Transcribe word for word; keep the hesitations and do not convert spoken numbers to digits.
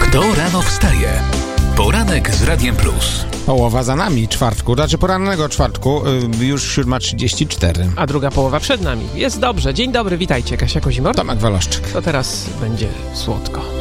Kto rano wstaje? Poranek z Radiem Plus. Połowa za nami czwartku, znaczy porannego czwartku, y, już siódma trzydzieści cztery. A druga połowa przed nami. Jest dobrze. Dzień dobry, witajcie. Kasia Kozimor. Tomek Waloszczyk. To teraz będzie słodko.